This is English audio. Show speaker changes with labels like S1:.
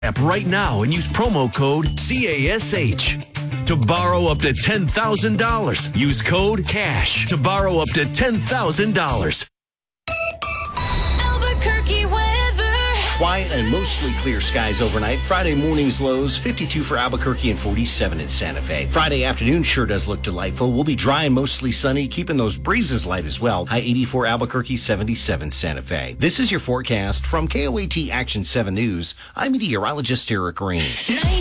S1: app right now and use promo code CASH to borrow up to $10,000. Use code CASH to borrow up to $10,000.
S2: Albuquerque weather.
S3: Quiet and mostly clear skies overnight. Friday morning's lows, 52 for Albuquerque and 47 in Santa Fe. Friday afternoon sure does look delightful. We'll be dry and mostly sunny, keeping those breezes light as well. High 84 Albuquerque, 77 Santa Fe. This is your forecast from KOAT Action 7 News. I'm meteorologist Eric Green.